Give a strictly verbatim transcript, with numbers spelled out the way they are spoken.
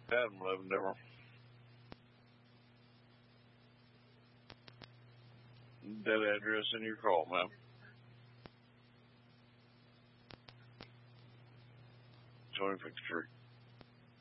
Adam eleven different. That address in your call, ma'am. twenty fifty-three.